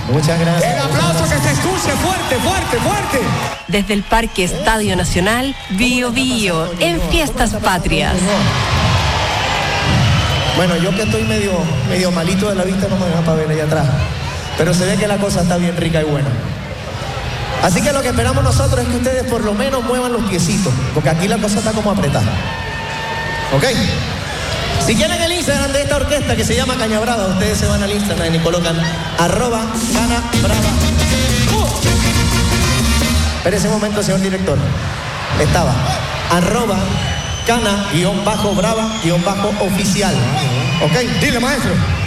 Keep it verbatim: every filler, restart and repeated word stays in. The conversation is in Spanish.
Muchas gracias. El aplauso que se escuche fuerte, fuerte, fuerte. Desde el Parque Estadio Nacional, Bio Bio, en Fiestas Patrias. Bueno, yo que estoy medio, medio malito de la vista no me deja para ver allá atrás. Pero se ve que la cosa está bien rica y buena. Así que lo que esperamos nosotros es que ustedes por lo menos muevan los piecitos, porque aquí la cosa está como apretada. ¿Ok? Si quieren el Instagram de esta orquesta que se llama Caña Brava, ustedes se van al Instagram y colocan arroba Cana Brava. Uh. Espérese un momento, señor director. Estaba arroba Cana guión bajo brava guión bajo oficial. ¿Ok? Dile, maestro.